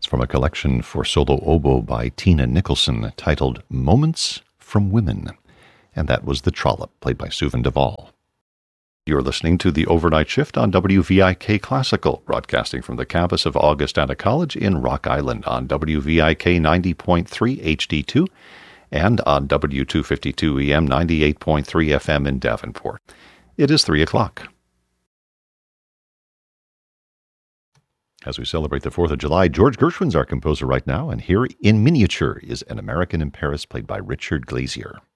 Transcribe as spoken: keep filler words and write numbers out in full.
from a collection for solo oboe by Tina Nicholson titled Moments from Women. And that was The Trollop, played by Suvan Duvall. You're listening to the Overnight Shift on W V I K Classical, broadcasting from the campus of Augustana College in Rock Island on W V I K ninety point three H D two and on W two fifty-two E M ninety-eight point three F M in Davenport. It is three o'clock. As we celebrate the fourth of July, George Gershwin's our composer right now, and here in miniature is An American in Paris, played by Richard Glazier.